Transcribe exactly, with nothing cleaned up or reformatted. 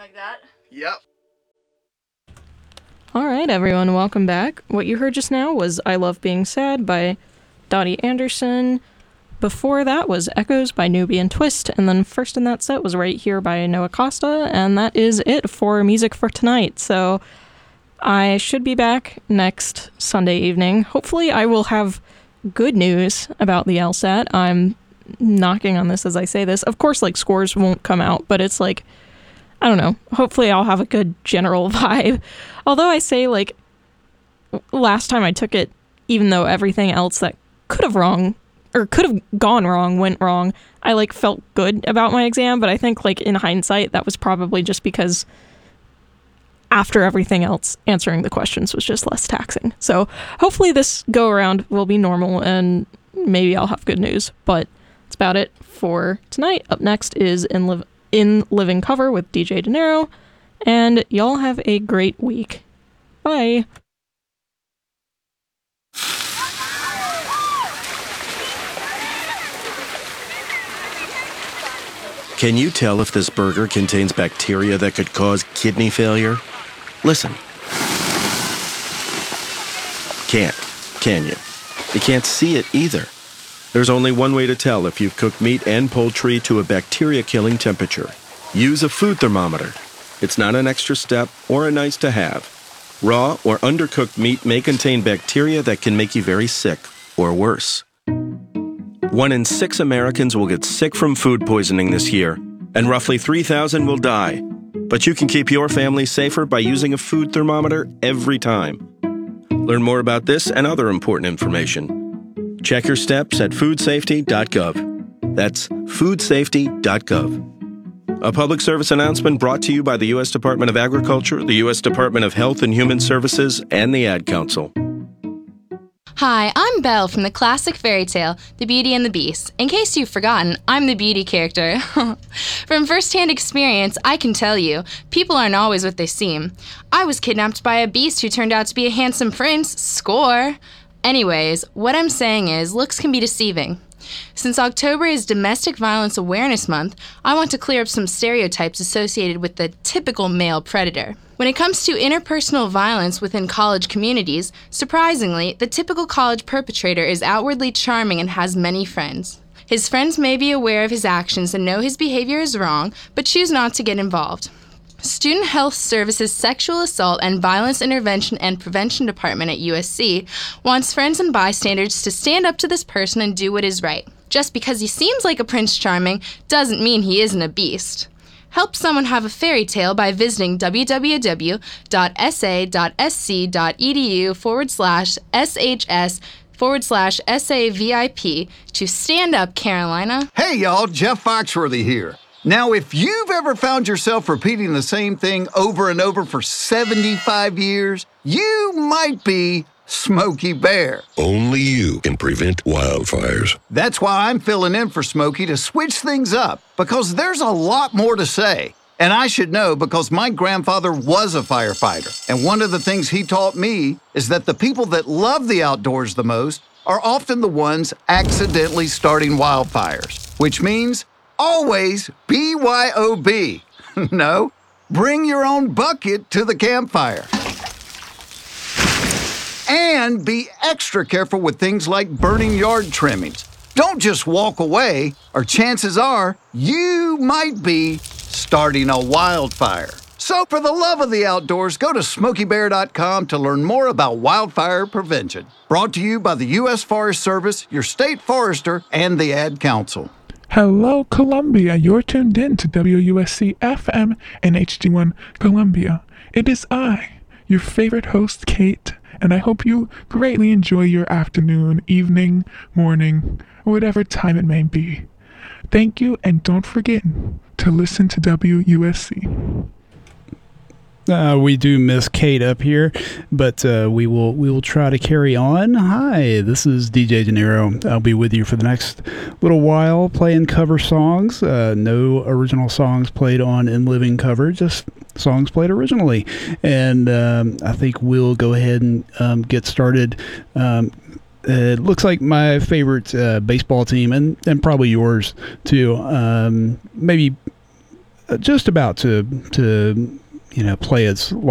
like that. Yep. All right, everyone, welcome back. What you heard just now was I Love Being Sad by Dottie Anderson. Before that was Echoes by Nubian Twist, and then first in that set was Right Here by Noah Costa, and that is it for music for tonight. So I should be back next Sunday evening. Hopefully I will have good news about the LSAT. I'm knocking on this as I say this. Of course, like, scores won't come out, but it's like, I don't know. Hopefully I'll have a good general vibe. Although I say, like, last time I took it, even though everything else that could have wrong or could have gone wrong went wrong, I, like, felt good about my exam. But I think, like, in hindsight, that was probably just because after everything else, answering the questions was just less taxing. So hopefully this go around will be normal and maybe I'll have good news. But that's about it for tonight. Up next is In, Liv- In Living Cover with D J De Niro. And y'all have a great week. Bye. Can you tell if this burger contains bacteria that could cause kidney failure? Listen. Can't, can you? You can't see it either. There's only one way to tell if you've cooked meat and poultry to a bacteria-killing temperature. Use a food thermometer. It's not an extra step or a nice to have. Raw or undercooked meat may contain bacteria that can make you very sick, or worse. One in six Americans will get sick from food poisoning this year, and roughly three thousand will die. But you can keep your family safer by using a food thermometer every time. Learn more about this and other important information. Check your steps at food safety dot gov. That's food safety dot gov. A public service announcement brought to you by the U S Department of Agriculture, the U S Department of Health and Human Services, and the Ad Council. Hi, I'm Belle from the classic fairy tale, The Beauty and the Beast. In case you've forgotten, I'm the beauty character. From first-hand experience, I can tell you, people aren't always what they seem. I was kidnapped by a beast who turned out to be a handsome prince. Score! Anyways, what I'm saying is, looks can be deceiving. Since October is Domestic Violence Awareness Month, I want to clear up some stereotypes associated with the typical male predator. When it comes to interpersonal violence within college communities, surprisingly, the typical college perpetrator is outwardly charming and has many friends. His friends may be aware of his actions and know his behavior is wrong, but choose not to get involved. Student Health Services Sexual Assault and Violence Intervention and Prevention Department at U S C wants friends and bystanders to stand up to this person and do what is right. Just because he seems like a Prince Charming doesn't mean he isn't a beast. Help someone have a fairy tale by visiting www.sa.sc.edu forward slash shs forward slash SAVIP to stand up, Carolina. Hey, y'all, Jeff Foxworthy here. Now, if you've ever found yourself repeating the same thing over and over for seventy-five years, you might be Smokey Bear. Only you can prevent wildfires. That's why I'm filling in for Smokey to switch things up, because there's a lot more to say. And I should know because my grandfather was a firefighter. And one of the things he taught me is that the people that love the outdoors the most are often the ones accidentally starting wildfires, which means always B Y O B. No, bring your own bucket to the campfire. And be extra careful with things like burning yard trimmings. Don't just walk away, or chances are you might be starting a wildfire. So for the love of the outdoors, go to smokey bear dot com to learn more about wildfire prevention. Brought to you by the U S Forest Service, your state forester, and the Ad Council. Hello, Columbia. You're tuned in to W U S C F M and H D one Columbia. It is I, your favorite host, Kate, and I hope you greatly enjoy your afternoon, evening, morning, or whatever time it may be. Thank you, and don't forget to listen to W U S C. Uh, we do miss Kate up here, but uh, we will we will try to carry on. Hi, this is D J De Niro. I'll be with you for the next little while playing cover songs. Uh, no original songs played on In Living Cover, just songs played originally. And um, I think we'll go ahead and um, get started. Um, it looks like my favorite uh, baseball team, and, and probably yours too, um, maybe just about to to you know play its